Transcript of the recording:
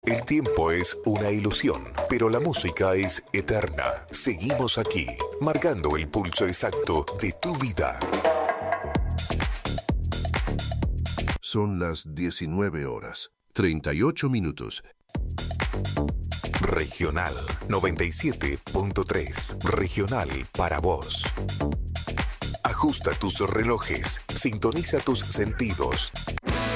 El tiempo es una ilusión, pero la música es eterna. Seguimos aquí, marcando el pulso exacto de tu vida. Son las 19 horas, 38 minutos. Regional 97.3. Regional para vos. Ajusta tus relojes, sintoniza tus sentidos.